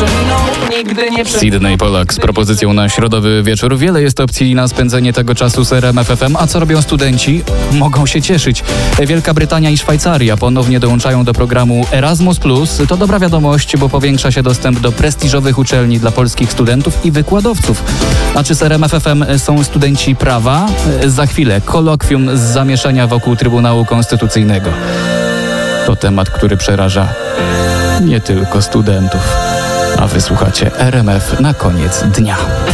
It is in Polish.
Sydney Polak z propozycją na środowy wieczór. Wiele jest opcji na spędzenie tego czasu z RMF FM. A co robią studenci? Mogą się cieszyć. Wielka Brytania i Szwajcaria ponownie dołączają do programu Erasmus+. To dobra wiadomość, bo powiększa się dostęp do prestiżowych uczelni dla polskich studentów i wykładowców. A czy z RMF FM są studenci prawa? Za chwilę kolokwium z zamieszania wokół Trybunału Konstytucyjnego. To temat, który przeraża nie tylko studentów. A wysłuchacie RMF na koniec dnia.